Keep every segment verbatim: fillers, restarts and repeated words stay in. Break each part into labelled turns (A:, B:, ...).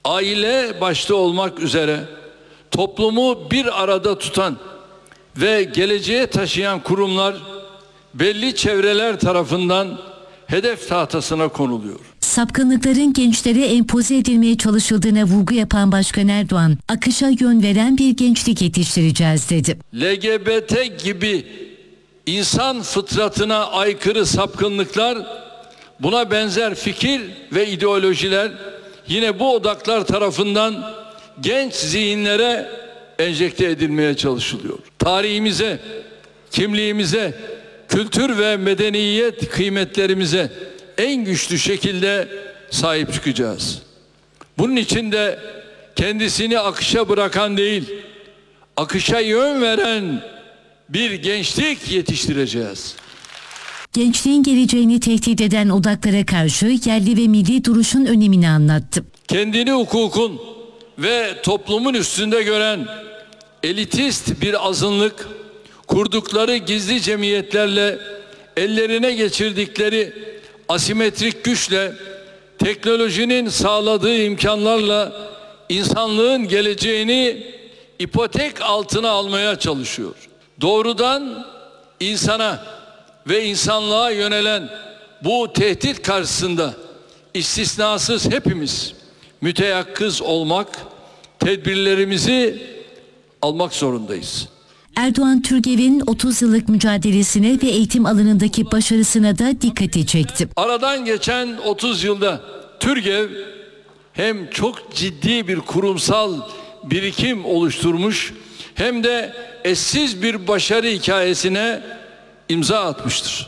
A: aile başta olmak üzere toplumu bir arada tutan ve geleceğe taşıyan kurumlar belli çevreler tarafından hedef tahtasına konuluyor.
B: Sapkınlıkların gençlere empoze edilmeye çalışıldığına vurgu yapan Başkan Erdoğan, akışa yön veren bir gençlik yetiştireceğiz dedi.
A: L G B T gibi insan fıtratına aykırı sapkınlıklar, buna benzer fikir ve ideolojiler yine bu odaklar tarafından genç zihinlere enjekte edilmeye çalışılıyor. Tarihimize, kimliğimize, kültür ve medeniyet kıymetlerimize en güçlü şekilde sahip çıkacağız. Bunun için de kendisini akışa bırakan değil, akışa yön veren bir gençlik yetiştireceğiz.
B: Gençliğin geleceğini tehdit eden odaklara karşı yerli ve milli duruşun önemini anlattı.
A: Kendini hukukun ve toplumun üstünde gören elitist bir azınlık, kurdukları gizli cemiyetlerle, ellerine geçirdikleri asimetrik güçle, teknolojinin sağladığı imkanlarla insanlığın geleceğini ipotek altına almaya çalışıyor. Doğrudan insana ve insanlığa yönelen bu tehdit karşısında istisnasız hepimiz müteyakkız olmak, tedbirlerimizi almak zorundayız.
B: Erdoğan, TÜRGEV'in otuz yıllık mücadelesine ve eğitim alanındaki başarısına da dikkati çekti.
A: Aradan geçen otuz yılda TÜRGEV hem çok ciddi bir kurumsal birikim oluşturmuş, hem de eşsiz bir başarı hikayesine imza atmıştır.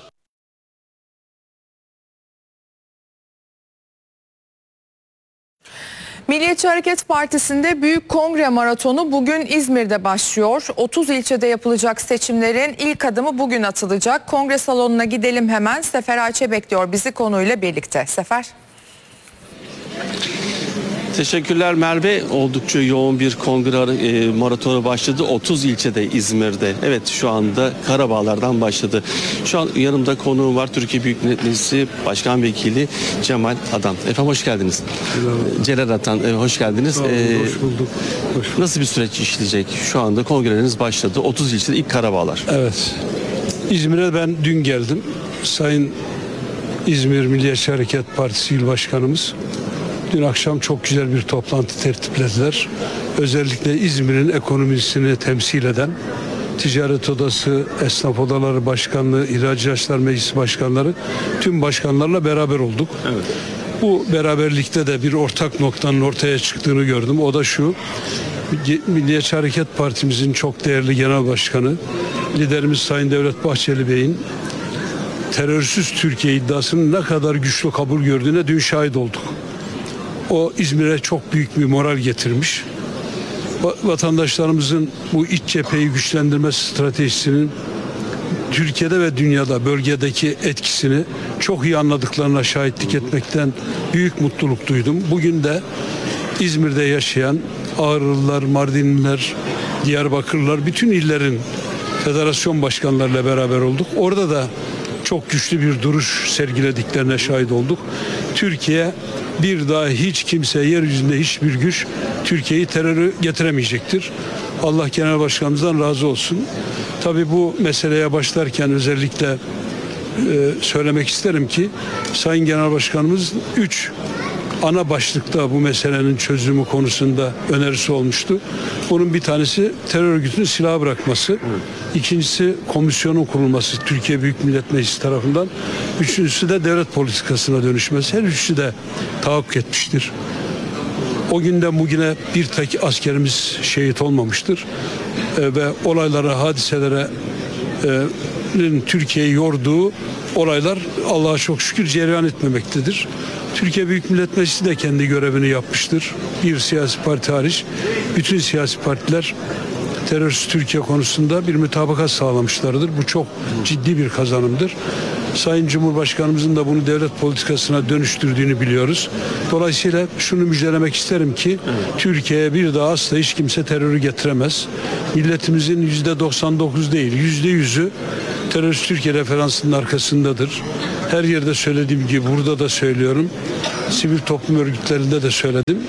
C: Milliyetçi Hareket Partisi'nde Büyük Kongre Maratonu bugün İzmir'de başlıyor. otuz ilçede yapılacak seçimlerin ilk adımı bugün atılacak. Kongre salonuna gidelim hemen. Sefer Ayçe bekliyor bizi konuyla birlikte. Sefer.
D: Teşekkürler Merve. Oldukça yoğun bir kongre e, maratonu başladı. otuz ilçede İzmir'de. Evet, şu anda Karabağlar'dan başladı. Şu an yanımda konuğum var. Türkiye Büyük Millet Meclisi Başkan Vekili Cemal Atan. Efendim hoş geldiniz. Merhaba. Celal Atan, e, hoş geldiniz.
E: Tamam,
D: e,
E: hoş bulduk. Hoş bulduk.
D: Nasıl bir süreç işleyecek? Şu anda kongreleriniz başladı. otuz ilçede ilk Karabağlar.
E: Evet. İzmir'e ben dün geldim. Sayın İzmir Milliyetçi Hareket Partisi İl Başkanımız dün akşam çok güzel bir toplantı tertiplediler. Özellikle İzmir'in ekonomisini temsil eden Ticaret Odası, Esnaf Odaları Başkanlığı, İhracatçılar Meclisi Başkanları, tüm başkanlarla beraber olduk. Evet. Bu beraberlikte de bir ortak noktanın ortaya çıktığını gördüm. O da şu: Milliyetçi Hareket Partimizin çok değerli Genel Başkanı, liderimiz Sayın Devlet Bahçeli Bey'in terörsüz Türkiye iddiasının ne kadar güçlü kabul gördüğüne dün şahit olduk. O İzmir'e çok büyük bir moral getirmiş. Vatandaşlarımızın bu iç cepheyi güçlendirme stratejisinin Türkiye'de ve dünyada, bölgedeki etkisini çok iyi anladıklarına şahitlik etmekten büyük mutluluk duydum. Bugün de İzmir'de yaşayan Ağrılılar, Mardinliler, Diyarbakırlılar, bütün illerin federasyon başkanlarıyla beraber olduk. Orada da çok güçlü bir duruş sergilediklerine şahit olduk. Türkiye bir daha hiç kimse, yeryüzünde hiçbir güç Türkiye'yi terörü getiremeyecektir. Allah Genel Başkanımızdan razı olsun. Tabii bu meseleye başlarken özellikle e, söylemek isterim ki Sayın Genel Başkanımız üç ana başlıkta bu meselenin çözümü konusunda önerisi olmuştu. Bunun bir tanesi terör örgütünün silahı bırakması. Evet. İkincisi komisyonun kurulması Türkiye Büyük Millet Meclisi tarafından. Üçüncüsü de devlet politikasına dönüşmesi. Her üçü de tahakkuk etmiştir. O günden bugüne bir tek askerimiz şehit olmamıştır. E, ve olaylara, hadiselere e, Türkiye'yi yorduğu olaylar Allah'a çok şükür cereyan etmemektedir. Türkiye Büyük Millet Meclisi de kendi görevini yapmıştır. Bir siyasi parti hariç bütün siyasi partiler terörsüz Türkiye konusunda bir mutabakat sağlamışlardır. Bu çok ciddi bir kazanımdır. Sayın Cumhurbaşkanımızın da bunu devlet politikasına dönüştürdüğünü biliyoruz. Dolayısıyla şunu müjdelemek isterim ki evet, Türkiye'ye bir daha asla hiç kimse terörü getiremez. Milletimizin yüzde doksan dokuz değil, yüzde yüzü terörist Türkiye referansının arkasındadır. Her yerde söylediğim gibi burada da söylüyorum. Sivil toplum örgütlerinde de söyledim.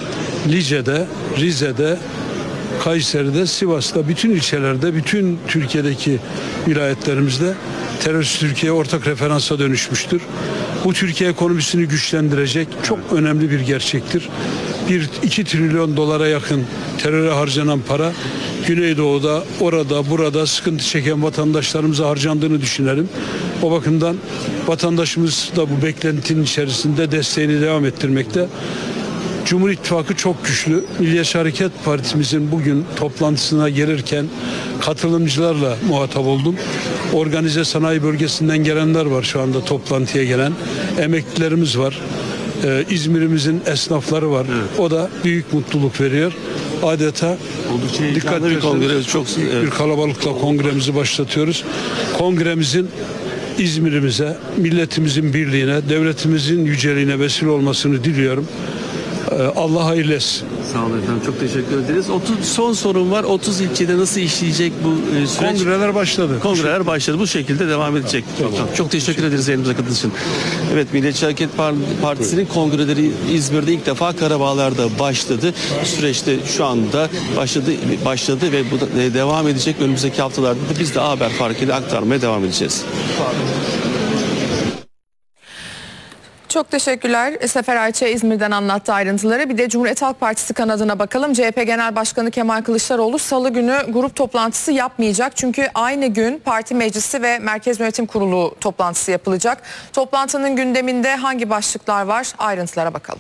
E: Lice'de, Rize'de, Kayseri'de, Sivas'ta, bütün ilçelerde, bütün Türkiye'deki vilayetlerimizde terörist Türkiye ortak referansa dönüşmüştür. Bu Türkiye ekonomisini güçlendirecek çok önemli bir gerçektir. Bir iki trilyon dolara yakın teröre harcanan para Güneydoğu'da, orada, burada sıkıntı çeken vatandaşlarımıza harcandığını düşünelim. O bakımdan vatandaşımız da bu beklentinin içerisinde desteğini devam ettirmekte. Cumhur İttifakı çok güçlü. Milliyetçi Hareket Partimizin bugün toplantısına gelirken katılımcılarla muhatap oldum. Organize sanayi bölgesinden gelenler var şu anda toplantıya gelen. Emeklilerimiz var. Ee, İzmir'imizin esnafları var. Evet. O da büyük mutluluk veriyor. Adeta dikkat
D: bir kongre, çok
E: bir kalabalıkla kongremizi başlatıyoruz. Kongremizin İzmir'imize, milletimizin birliğine, devletimizin yüceliğine vesile olmasını diliyorum. Allah hayırlı etsin.
D: Sağ olun efendim. Çok teşekkür ederiz. otuz son sorun var. otuz ilçede nasıl işleyecek bu e, süreç?
E: Kongreler başladı.
D: Kongreler başladı. Bu şekilde devam edecek. Tamam. Çok, çok teşekkür ederiz yayınımıza katıldığınız için. Evet, Milliyetçi Hareket Partisi'nin kongreleri İzmir'de ilk defa Karabağlar'da başladı. Bu süreçte şu anda başladı başladı ve bu da devam edecek. Önümüzdeki haftalarda da biz de haber farkıyla aktarmaya devam edeceğiz.
C: Çok teşekkürler. Sefer Ayça İzmir'den anlattı ayrıntıları. Bir de Cumhuriyet Halk Partisi kanadına bakalım. C H P Genel Başkanı Kemal Kılıçdaroğlu salı günü grup toplantısı yapmayacak. Çünkü aynı gün parti meclisi ve Merkez Yönetim Kurulu toplantısı yapılacak. Toplantının gündeminde hangi başlıklar var? Ayrıntılara bakalım.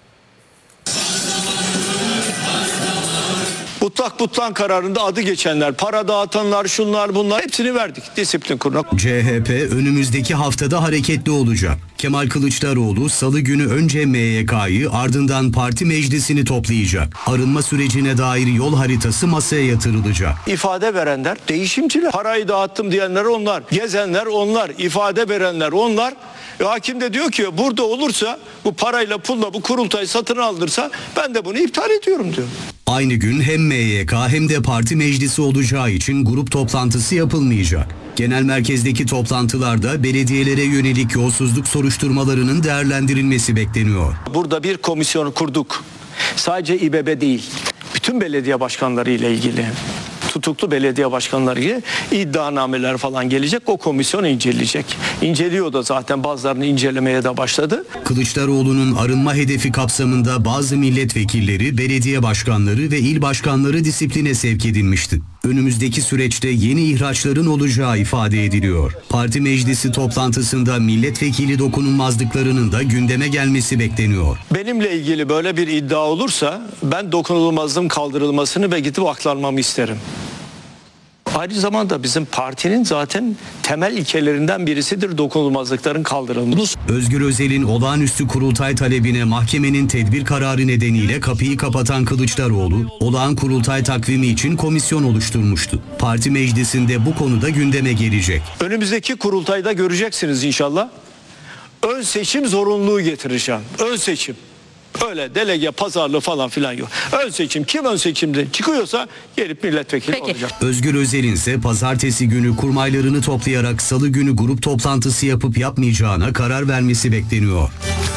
F: Mutlak butlan kararında adı geçenler, para dağıtanlar, şunlar bunlar hepsini verdik disiplin kuruluna.
G: C H P önümüzdeki haftada hareketli olacak. Kemal Kılıçdaroğlu salı günü önce M Y K'yı ardından parti meclisini toplayacak. Arınma sürecine dair yol haritası masaya yatırılacak.
F: İfade verenler değişimciler. Parayı dağıttım diyenler onlar, gezenler onlar, ifade verenler onlar. E, hakim de diyor ki burada olursa bu parayla pulla bu kurultay satın aldırsa ben de bunu iptal ediyorum diyor.
G: Aynı gün hem M Y K hem de parti meclisi olacağı için grup toplantısı yapılmayacak. Genel merkezdeki toplantılarda belediyelere yönelik yolsuzluk soruşturmalarının değerlendirilmesi bekleniyor.
F: Burada bir komisyonu kurduk. Sadece İBB değil, bütün belediye başkanları ile ilgili. Tutuklu belediye başkanları gibi iddianameler falan gelecek. O komisyon inceleyecek. İnceliyor da zaten, bazılarını incelemeye de başladı.
G: Kılıçdaroğlu'nun arınma hedefi kapsamında bazı milletvekilleri, belediye başkanları ve il başkanları disipline sevk edilmişti. Önümüzdeki süreçte yeni ihraçların olacağı ifade ediliyor. Parti meclisi toplantısında milletvekili dokunulmazlıklarının da gündeme gelmesi bekleniyor.
F: Benimle ilgili böyle bir iddia olursa ben dokunulmazlığın kaldırılmasını ve gidip aklanmamı isterim. Aynı zamanda bizim partinin zaten temel ilkelerinden birisidir dokunulmazlıkların kaldırılması.
G: Özgür Özel'in olağanüstü kurultay talebine mahkemenin tedbir kararı nedeniyle kapıyı kapatan Kılıçdaroğlu, olağan kurultay takvimi için komisyon oluşturmuştu. Parti meclisinde bu konuda gündeme gelecek.
F: Önümüzdeki kurultayda göreceksiniz inşallah. Ön seçim zorunluluğu getireceğim. Ön seçim. Öyle delege pazarlığı falan filan yok. Ön seçim, kim ön seçimde çıkıyorsa gelip milletvekili
C: Peki.
F: olacak.
G: Özgür Özel'in ise pazartesi günü kurmaylarını toplayarak salı günü grup toplantısı yapıp yapmayacağına karar vermesi bekleniyor.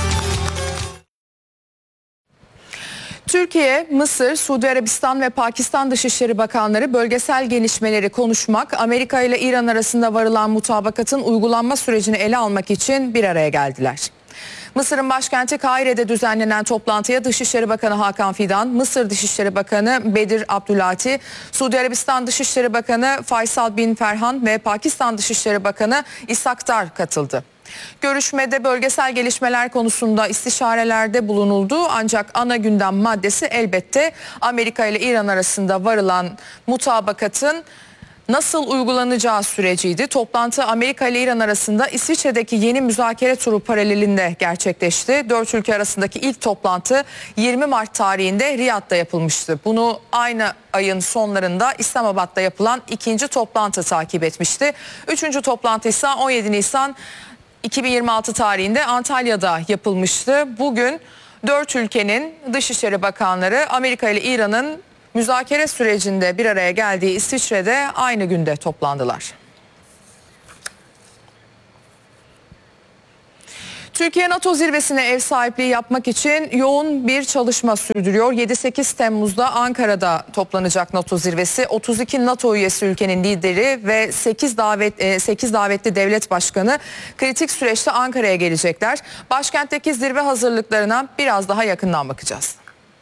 C: Türkiye, Mısır, Suudi Arabistan ve Pakistan Dışişleri Bakanları bölgesel gelişmeleri konuşmak, Amerika ile İran arasında varılan mutabakatın uygulanma sürecini ele almak için bir araya geldiler. Mısır'ın başkenti Kahire'de düzenlenen toplantıya Dışişleri Bakanı Hakan Fidan, Mısır Dışişleri Bakanı Bedir Abdülati, Suudi Arabistan Dışişleri Bakanı Faysal bin Ferhan ve Pakistan Dışişleri Bakanı İshak Dar katıldı. Görüşmede bölgesel gelişmeler konusunda istişarelerde bulunuldu, ancak ana gündem maddesi elbette Amerika ile İran arasında varılan mutabakatın nasıl uygulanacağı süreciydi. Toplantı Amerika ile İran arasında İsviçre'deki yeni müzakere turu paralelinde gerçekleşti. Dört ülke arasındaki ilk toplantı yirmi Mart tarihinde Riyad'da yapılmıştı. Bunu aynı ayın sonlarında İslamabad'da yapılan ikinci toplantı takip etmişti. Üçüncü toplantı ise on yedi Nisan iki bin yirmi altı tarihinde Antalya'da yapılmıştı. Bugün dört ülkenin Dışişleri Bakanları Amerika ile İran'ın müzakere sürecinde bir araya geldiği İsviçre'de aynı günde toplandılar. Türkiye NATO zirvesine ev sahipliği yapmak için yoğun bir çalışma sürdürüyor. yedi sekiz Temmuz'da Ankara'da toplanacak NATO zirvesi. otuz iki NATO üyesi ülkenin lideri ve sekiz davet sekiz davetli devlet başkanı kritik süreçte Ankara'ya gelecekler. Başkentteki zirve hazırlıklarına biraz daha yakından bakacağız.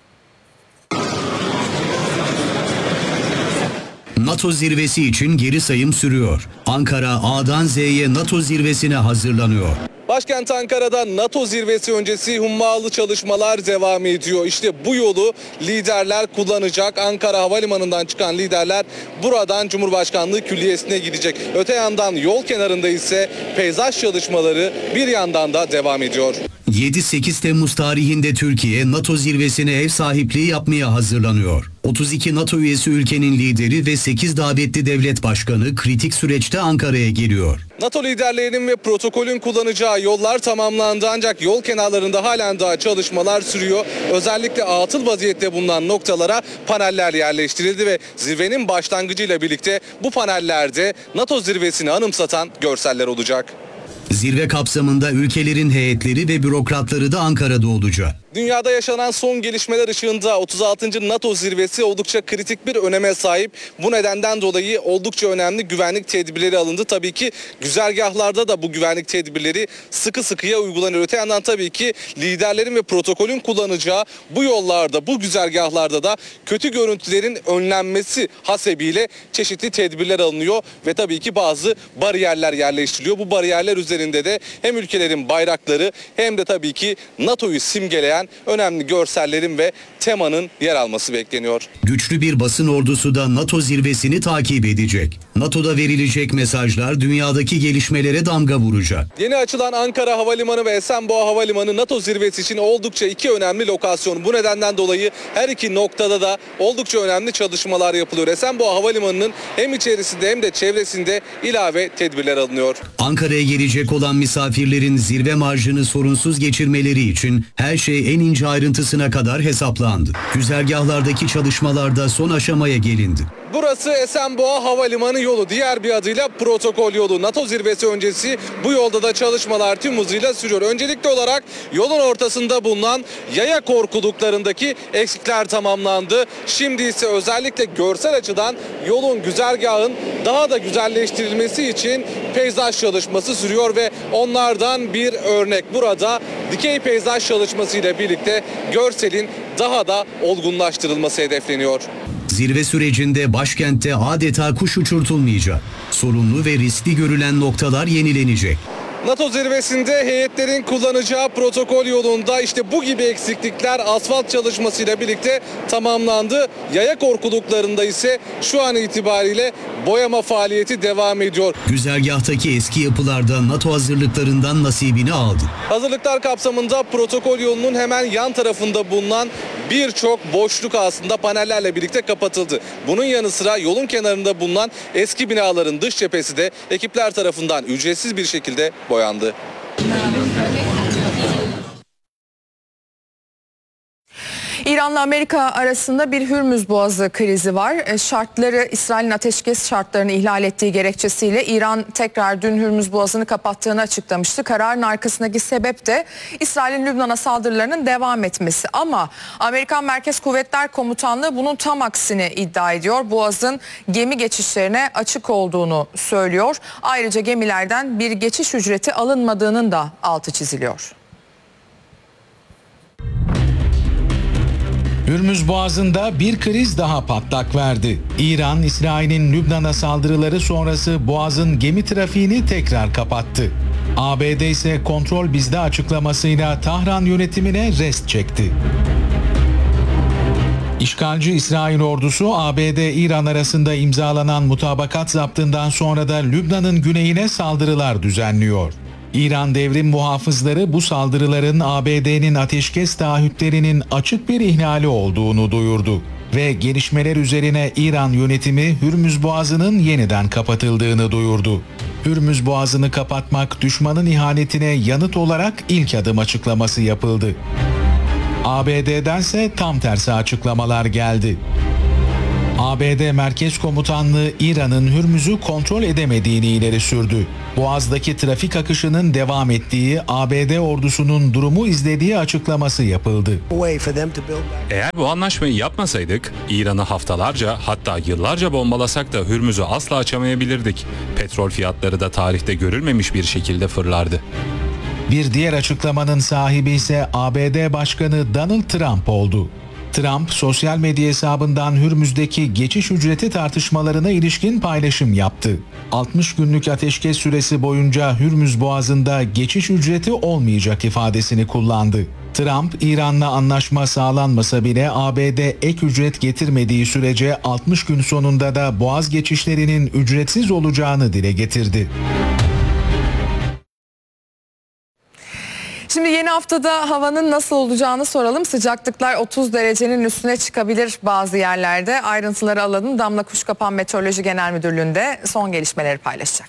G: NATO zirvesi için geri sayım sürüyor. Ankara A'dan Z'ye NATO zirvesine hazırlanıyor.
H: Başkent Ankara'da NATO zirvesi öncesi hummalı çalışmalar devam ediyor. İşte bu yolu liderler kullanacak. Ankara Havalimanı'ndan çıkan liderler buradan Cumhurbaşkanlığı Külliyesi'ne gidecek. Öte yandan yol kenarında ise peyzaj çalışmaları bir yandan da devam ediyor.
G: yedi sekiz Temmuz tarihinde Türkiye NATO zirvesine ev sahipliği yapmaya hazırlanıyor. otuz iki NATO üyesi ülkenin lideri ve sekiz davetli devlet başkanı kritik süreçte Ankara'ya geliyor.
H: NATO liderlerinin ve protokolün kullanacağı yollar tamamlandı ancak yol kenarlarında halen daha çalışmalar sürüyor. Özellikle atıl vaziyette bulunan noktalara paneller yerleştirildi ve zirvenin başlangıcıyla birlikte bu panellerde NATO zirvesini anımsatan görseller olacak.
G: Zirve kapsamında ülkelerin heyetleri ve bürokratları da Ankara'da olacak.
H: Dünyada yaşanan son gelişmeler ışığında otuz altıncı NATO zirvesi oldukça kritik bir öneme sahip. Bu nedenden dolayı oldukça önemli güvenlik tedbirleri alındı. Tabii ki güzergahlarda da bu güvenlik tedbirleri sıkı sıkıya uygulanıyor. Öte yandan tabii ki liderlerin ve protokolün kullanacağı bu yollarda, bu güzergahlarda da kötü görüntülerin önlenmesi hasebiyle çeşitli tedbirler alınıyor ve tabii ki bazı bariyerler yerleştiriliyor. Bu bariyerler üzerinde de hem ülkelerin bayrakları hem de tabii ki NATO'yu simgeleyen önemli görsellerin ve temanın yer alması bekleniyor.
G: Güçlü bir basın ordusu da NATO zirvesini takip edecek. NATO'da verilecek mesajlar dünyadaki gelişmelere damga vuracak.
H: Yeni açılan Ankara Havalimanı ve Esenboğa Havalimanı NATO zirvesi için oldukça iki önemli lokasyon. Bu nedenden dolayı her iki noktada da oldukça önemli çalışmalar yapılıyor. Esenboğa Havalimanı'nın hem içerisinde hem de çevresinde ilave tedbirler alınıyor.
G: Ankara'ya gelecek olan misafirlerin zirve marjını sorunsuz geçirmeleri için her şey en ince ayrıntısına kadar hesaplandı. Güzergahlardaki çalışmalarda son aşamaya gelindi.
H: Burası Esenboğa Havalimanı yolu, diğer bir adıyla protokol yolu. NATO zirvesi öncesi bu yolda da çalışmalar tüm hızıyla sürüyor. Öncelikli olarak yolun ortasında bulunan yaya korkuluklarındaki eksikler tamamlandı. Şimdi ise özellikle görsel açıdan yolun, güzergahın daha da güzelleştirilmesi için peyzaj çalışması sürüyor ve onlardan bir örnek burada dikey peyzaj çalışması ile birlikte görselin daha da olgunlaştırılması hedefleniyor.
G: Zirve sürecinde başkentte adeta kuş uçurtulmayacak. Sorunlu ve riskli görülen noktalar yenilenecek.
H: NATO zirvesinde heyetlerin kullanacağı protokol yolunda işte bu gibi eksiklikler asfalt çalışmasıyla birlikte tamamlandı. Yaya korkuluklarında ise şu an itibariyle boyama faaliyeti devam ediyor.
G: Güzergahtaki eski yapılarda NATO hazırlıklarından nasibini aldı.
H: Hazırlıklar kapsamında protokol yolunun hemen yan tarafında bulunan birçok boşluk aslında panellerle birlikte kapatıldı. Bunun yanı sıra yolun kenarında bulunan eski binaların dış cephesi de ekipler tarafından ücretsiz bir şekilde boyandı.
C: İran'la Amerika arasında bir Hürmüz Boğazı krizi var. Şartları, İsrail'in ateşkes şartlarını ihlal ettiği gerekçesiyle İran tekrar dün Hürmüz Boğazı'nı kapattığını açıklamıştı. Kararın arkasındaki sebep de İsrail'in Lübnan'a saldırılarının devam etmesi. Ama Amerikan Merkez Kuvvetler Komutanlığı bunun tam aksini iddia ediyor. Boğaz'ın gemi geçişlerine açık olduğunu söylüyor. Ayrıca gemilerden bir geçiş ücreti alınmadığının da altı çiziliyor.
I: Hürmüz Boğazı'nda bir kriz daha patlak verdi. İran, İsrail'in Lübnan'a saldırıları sonrası Boğaz'ın gemi trafiğini tekrar kapattı. A B D ise kontrol bizde açıklamasıyla Tahran yönetimine rest çekti. İşgalci İsrail ordusu A B D-İran arasında imzalanan mutabakat zaptından sonra da Lübnan'ın güneyine saldırılar düzenliyor. İran devrim muhafızları bu saldırıların A B D'nin ateşkes taahhütlerinin açık bir ihlali olduğunu duyurdu ve gelişmeler üzerine İran yönetimi Hürmüz Boğazı'nın yeniden kapatıldığını duyurdu. Hürmüz Boğazı'nı kapatmak düşmanın ihanetine yanıt olarak ilk adım açıklaması yapıldı. A B D'dense tam tersi açıklamalar geldi. A B D Merkez Komutanlığı İran'ın Hürmüz'ü kontrol edemediğini ileri sürdü. Boğaz'daki trafik akışının devam ettiği, A B D ordusunun durumu izlediği açıklaması yapıldı.
J: Eğer bu anlaşmayı yapmasaydık, İran'ı haftalarca hatta yıllarca bombalasak da Hürmüz'ü asla açamayabilirdik. Petrol fiyatları da tarihte görülmemiş bir şekilde fırlardı.
I: Bir diğer açıklamanın sahibi ise A B D Başkanı Donald Trump oldu. Trump, sosyal medya hesabından Hürmüz'deki geçiş ücreti tartışmalarına ilişkin paylaşım yaptı. altmış günlük ateşkes süresi boyunca Hürmüz Boğazı'nda geçiş ücreti olmayacak ifadesini kullandı. Trump, İran'la anlaşma sağlanmasa bile A B D ek ücret getirmediği sürece altmış gün sonunda da Boğaz geçişlerinin ücretsiz olacağını dile getirdi.
C: Şimdi yeni haftada havanın nasıl olacağını soralım. Sıcaklıklar otuz derecenin üstüne çıkabilir bazı yerlerde. Ayrıntıları alalım. Damla Kuşkapan Meteoroloji Genel Müdürlüğü'nde son gelişmeleri paylaşacak.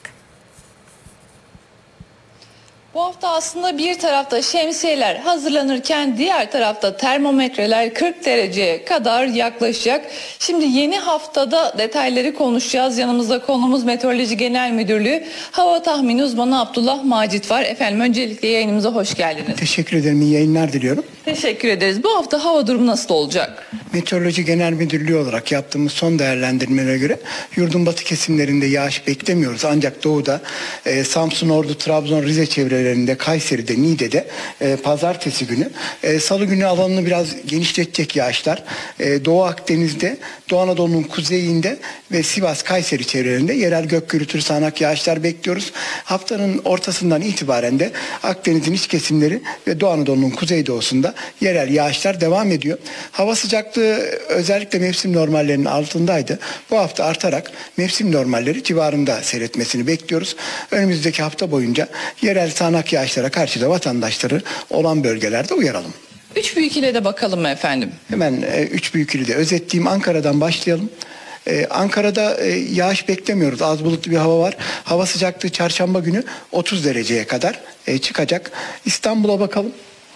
K: Bu hafta aslında bir tarafta şemsiyeler hazırlanırken diğer tarafta termometreler kırk dereceye kadar yaklaşacak. Şimdi yeni haftada detayları konuşacağız. Yanımızda konumuz Meteoroloji Genel Müdürlüğü Hava Tahmini Uzmanı Abdullah Macit var. Efendim öncelikle yayınımıza hoş geldiniz.
L: Teşekkür ederim. İyi yayınlar diliyorum.
K: Teşekkür ederiz. Bu hafta hava durumu nasıl olacak?
L: Meteoroloji Genel Müdürlüğü olarak yaptığımız son değerlendirmelere göre yurdun batı kesimlerinde yağış beklemiyoruz. Ancak doğuda e, Samsun, Ordu, Trabzon, Rize çevrelerinde, Kayseri'de, Niğde'de e, pazartesi günü, e, salı günü alanını biraz genişletecek yağışlar. E, Doğu Akdeniz'de, Doğu Anadolu'nun kuzeyinde ve Sivas, Kayseri çevrelerinde yerel gök gürültülü sağanak yağışlar bekliyoruz. Haftanın ortasından itibaren de Akdeniz'in iç kesimleri ve Doğu Anadolu'nun kuzeydoğusunda yerel yağışlar devam ediyor. Hava sıcaklığı özellikle mevsim normallerinin altındaydı. Bu hafta artarak mevsim normalleri civarında seyretmesini bekliyoruz. Önümüzdeki hafta boyunca yerel sağanak yağışlara karşı da vatandaşları olan bölgelerde uyaralım.
K: Üç büyük ile de bakalım efendim.
L: Hemen e, üç büyük ili de özetleyeyim. Ankara'dan başlayalım. Ee, Ankara'da e, yağış beklemiyoruz. Az bulutlu bir hava var. Hava sıcaklığı çarşamba günü otuz dereceye kadar e, çıkacak. İstanbul'a bakalım.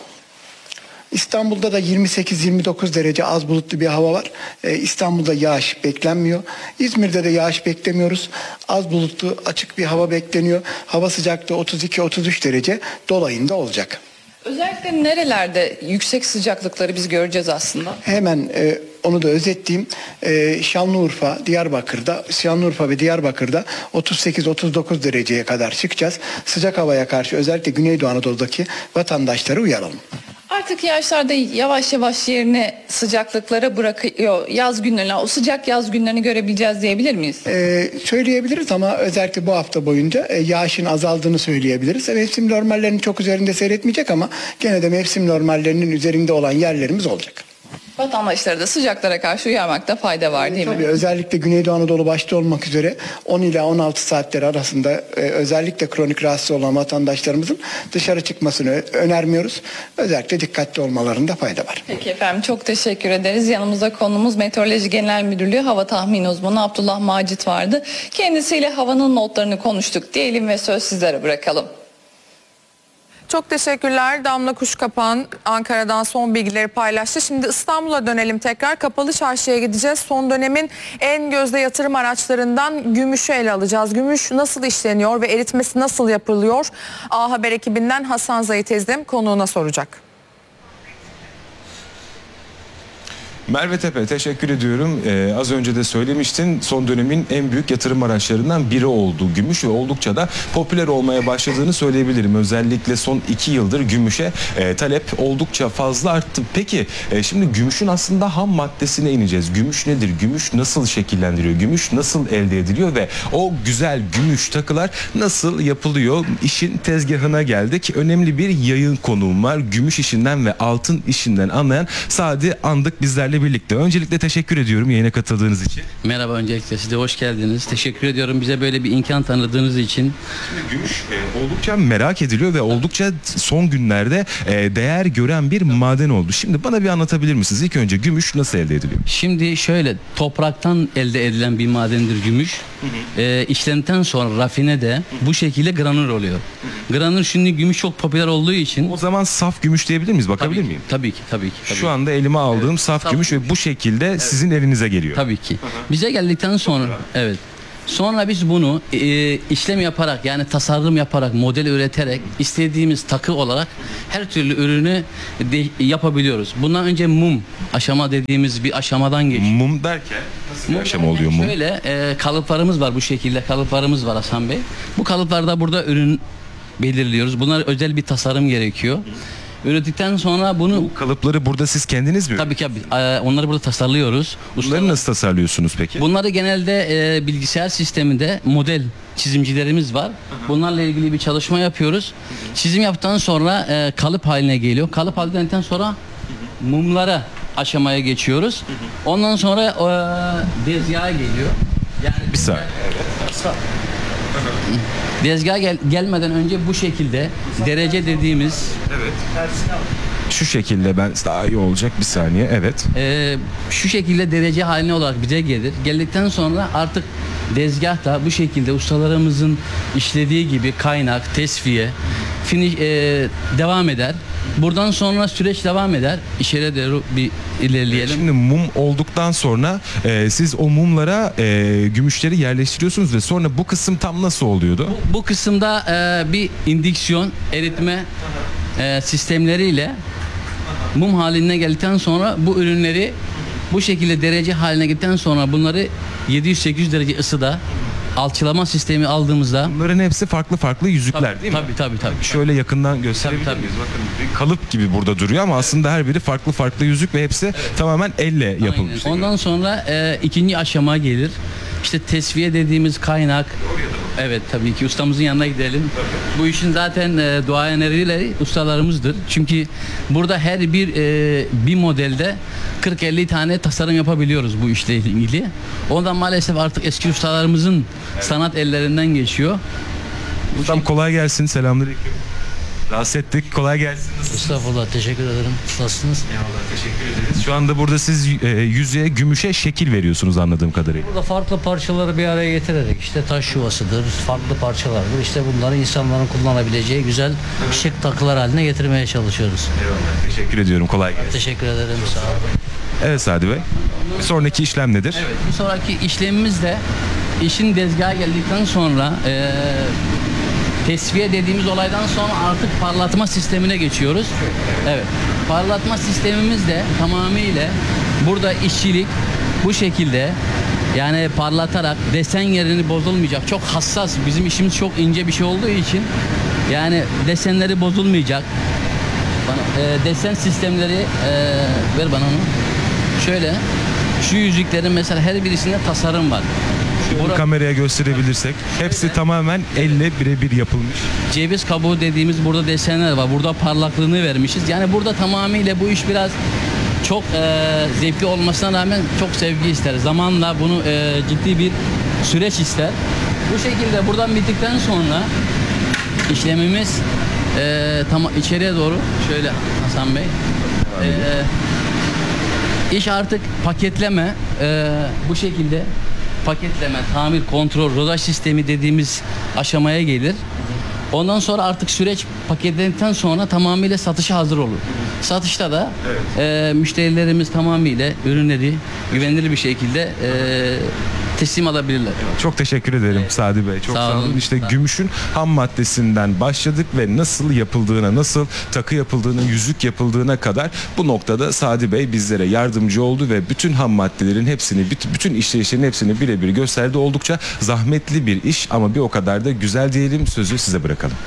L: İstanbul'da da yirmi sekiz yirmi dokuz derece az bulutlu bir hava var. Ee, İstanbul'da yağış beklenmiyor. İzmir'de de yağış beklemiyoruz. Az bulutlu açık bir hava bekleniyor. Hava sıcaklığı otuz iki otuz üç derece dolayında olacak.
K: Özellikle nerelerde yüksek sıcaklıkları biz göreceğiz aslında?
L: Hemen e, onu da özetleyeyim. E, Şanlıurfa, Diyarbakır'da, Şanlıurfa ve Diyarbakır'da otuz sekiz otuz dokuz dereceye kadar çıkacağız. Sıcak havaya karşı özellikle Güneydoğu Anadolu'daki vatandaşları uyaralım.
K: Artık yağışlar da yavaş yavaş yerini sıcaklıklara bırakıyor. Yaz günlerine, o sıcak yaz günlerini görebileceğiz diyebilir miyiz?
L: Ee, söyleyebiliriz ama özellikle bu hafta boyunca e, yağışın azaldığını söyleyebiliriz. E, mevsim normallerinin çok üzerinde seyretmeyecek ama gene de mevsim normallerinin üzerinde olan yerlerimiz olacak.
K: Vatandaşları da sıcaklara karşı uyarmakta fayda var değil
L: Tabii,
K: mi?
L: özellikle Güneydoğu Anadolu başta olmak üzere on ila on altı saatler arasında e, özellikle kronik rahatsız olan vatandaşlarımızın dışarı çıkmasını önermiyoruz. Özellikle dikkatli olmalarında fayda var.
K: Peki efendim, çok teşekkür ederiz. Yanımızda konumuz Meteoroloji Genel Müdürlüğü Hava Tahmini Uzmanı Abdullah Macit vardı. Kendisiyle havanın notlarını konuştuk diyelim ve söz sizlere bırakalım.
C: Çok teşekkürler. Damla Kuşkapan Ankara'dan son bilgileri paylaştı. Şimdi İstanbul'a dönelim tekrar. Kapalı Çarşı'ya gideceğiz. Son dönemin en gözde yatırım araçlarından gümüşü ele alacağız. Gümüş nasıl işleniyor ve eritmesi nasıl yapılıyor? A Haber ekibinden Hasan Zahit Ezdim konuğuna soracak.
M: Merve Tepe, teşekkür ediyorum. Ee, az önce de söylemiştin, son dönemin en büyük yatırım araçlarından biri oldu gümüş ve oldukça da popüler olmaya başladığını söyleyebilirim. Özellikle son iki yıldır gümüşe e, talep oldukça fazla arttı. Peki e, şimdi gümüşün aslında ham maddesine ineceğiz. Gümüş nedir? Gümüş nasıl şekillendiriyor? Gümüş nasıl elde ediliyor ve o güzel gümüş takılar nasıl yapılıyor? İşin tezgahına geldik. Önemli bir yayın konuğum var. Gümüş işinden ve altın işinden anlayan Sadi Andık bizlerle birlikte. Öncelikle teşekkür ediyorum yayına katıldığınız için.
N: Merhaba, öncelikle size hoş geldiniz. Teşekkür ediyorum bize böyle bir imkan tanıdığınız için.
M: Şimdi gümüş e, oldukça merak ediliyor ve oldukça son günlerde e, değer gören bir maden oldu. Şimdi bana bir anlatabilir misiniz? İlk önce gümüş nasıl elde ediliyor?
N: Şimdi şöyle, topraktan elde edilen bir madendir gümüş. Hı hı. E, işlemden sonra rafine de hı hı. bu şekilde granür oluyor. Hı hı. Granür şimdi gümüş çok popüler olduğu için.
M: O zaman saf gümüş diyebilir miyiz? Bakabilir
N: tabii,
M: miyim?
N: Tabii ki, tabii ki. Tabii.
M: Şu anda elime aldığım evet, saf, saf gümüş. gümüş ve bu şekilde sizin elinize geliyor.
N: Tabii ki. Bize geldikten sonra evet. Sonra biz bunu e, işlem yaparak yani tasarım yaparak, model üreterek istediğimiz takı olarak her türlü ürünü de, yapabiliyoruz. Bundan önce mum aşama dediğimiz bir aşamadan geçiyor.
M: Mum derken nasıl bir aşama oluyor mum?
N: Şöyle e, kalıplarımız var, bu şekilde kalıplarımız var Hasan Bey. Bu kalıplarda burada ürün belirliyoruz. Bunlar özel bir tasarım gerekiyor. Ürettikten sonra bunu...
M: Bu kalıpları burada siz kendiniz mi?
N: Tabii ki. E, onları burada tasarlıyoruz.
M: Bunları
N: Ustalar,
M: nasıl tasarlıyorsunuz peki?
N: Bunları genelde e, bilgisayar sisteminde model çizimcilerimiz var. Bunlarla ilgili bir çalışma yapıyoruz. Çizim yaptıktan sonra e, kalıp haline geliyor. Kalıp haline sonra mumlara aşamaya geçiyoruz. Ondan sonra e, dezgaha geliyor. Yani
M: bir saniye.
N: Dezgaha gel, gelmeden önce bu şekilde derece dediğimiz
M: evet. Şu şekilde ben daha iyi olacak bir saniye evet.
N: E, şu şekilde derece haline olarak bize gelir. Geldikten sonra artık dezgahta bu şekilde ustalarımızın işlediği gibi kaynak, tesviye, finish, e, devam eder. Buradan sonra süreç devam eder. İçeri doğru bir ilerleyelim.
M: Şimdi mum olduktan sonra e, siz o mumlara e, gümüşleri yerleştiriyorsunuz ve sonra bu kısım tam nasıl oluyordu?
N: Bu, bu kısımda e, bir indüksiyon, eritme e, sistemleriyle mum haline geldikten sonra bu ürünleri bu şekilde derece haline geldikten sonra bunları yedi yüz sekiz yüz derece ısıda alçılama sistemi aldığımızda
M: bunların hepsi farklı farklı yüzükler
N: tabii,
M: değil mi?
N: Tabii tabii tabii.
M: Şöyle yakından gösterebilir
N: Tabii, tabii.
M: miyiz? Bakın bir kalıp gibi burada duruyor ama aslında her biri farklı farklı yüzük ve hepsi evet. tamamen elle yapılmış.
N: Aynen. Ondan sonra e, ikinci aşama gelir. İşte tesviye dediğimiz kaynak. Evet tabii ki ustamızın yanına gidelim. Tabii. Bu işin zaten e, duayenleriyle ustalarımızdır. Çünkü burada her bir e, bir modelde kırk elli tane tasarım yapabiliyoruz bu işle ilgili. Ondan maalesef artık eski ustalarımızın evet. sanat ellerinden geçiyor.
M: Ustam kolay gelsin. Selamünaleyküm. Rahatsız ettik. Kolay gelsin.
O: Estağfurullah. Teşekkür ederim. Nasılsınız?
M: Eyvallah. Teşekkür ederiz. Şu anda burada siz e, yüzeye, gümüşe şekil veriyorsunuz anladığım kadarıyla.
O: Burada farklı parçaları bir araya getirerek işte taş yuvasıdır, farklı parçalardır. İşte bunları insanların kullanabileceği güzel şık takılar haline getirmeye çalışıyoruz.
M: Eyvallah. Teşekkür ediyorum. Kolay gelsin.
O: Teşekkür ederim. Sağ olun.
M: Evet Sadi Bey. Bir sonraki işlem nedir?
N: Evet. Bir sonraki işlemimiz de işin dezgaha geldikten sonra e, tesviye dediğimiz olaydan sonra artık parlatma sistemine geçiyoruz. Evet. Parlatma sistemimiz de tamamıyla burada işçilik bu şekilde yani parlatarak desen yerini bozulmayacak. Çok hassas. Bizim işimiz çok ince bir şey olduğu için yani desenleri bozulmayacak. Bana, e, desen sistemleri e, ver bana onu. Şöyle şu yüzüklerin mesela her birisinde tasarım var.
M: Bura... Kameraya gösterebilirsek. Hepsi tamamen elle birebir yapılmış.
N: Ceviz kabuğu dediğimiz burada desenler var. Burada parlaklığını vermişiz. Yani burada tamamıyla bu iş biraz çok e, zevkli olmasına rağmen çok sevgi ister. Zamanla bunu e, ciddi bir süreç ister. Bu şekilde buradan bittikten sonra işlemimiz e, tam içeriye doğru şöyle Hasan Bey. E, iş artık paketleme e, bu şekilde paketleme, tamir, kontrol, rodaj sistemi dediğimiz aşamaya gelir. Ondan sonra artık süreç paketlendikten sonra tamamıyla satışa hazır olur. Satışta da evet. e, müşterilerimiz tamamıyla ürünleri güvenilir bir şekilde e, teslim alabilirler.
M: Çok teşekkür ederim evet. Sadi Bey. Çok sağ, sağ olun. İşte sağ gümüşün ham maddesinden başladık ve nasıl yapıldığına, nasıl takı yapıldığına, yüzük yapıldığına kadar bu noktada Sadi Bey bizlere yardımcı oldu ve bütün ham maddelerin hepsini, bütün işleyişlerin hepsini birebir gösterdi. Oldukça zahmetli bir iş ama bir o kadar da güzel diyelim. Sözü size bırakalım.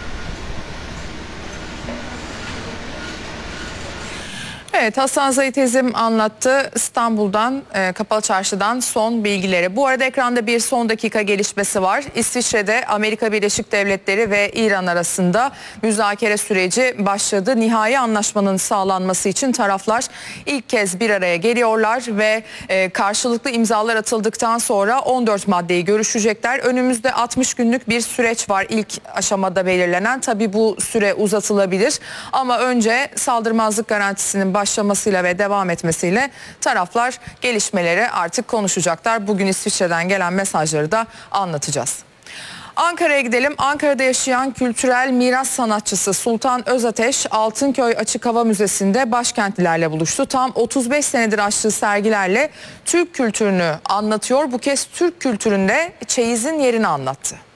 C: Evet, Hasan Zahit Ezim anlattı İstanbul'dan, e, Kapalı Çarşı'dan son bilgileri. Bu arada ekranda bir son dakika gelişmesi var. İsviçre'de Amerika Birleşik Devletleri ve İran arasında müzakere süreci başladı. Nihai anlaşmanın sağlanması için taraflar ilk kez bir araya geliyorlar ve e, karşılıklı imzalar atıldıktan sonra on dört maddeyi görüşecekler. Önümüzde altmış günlük bir süreç var ilk aşamada belirlenen. Tabii bu süre uzatılabilir ama önce saldırmazlık garantisinin baş başlamasıyla ve devam etmesiyle taraflar gelişmeleri artık konuşacaklar. Bugün İsviçre'den gelen mesajları da anlatacağız. Ankara'ya gidelim. Ankara'da yaşayan kültürel miras sanatçısı Sultan Özateş, Altınköy Açık Hava Müzesi'nde başkentlilerle buluştu. Tam otuz beş senedir açtığı sergilerle Türk kültürünü anlatıyor. Bu kez Türk kültüründe çeyizin yerini anlattı.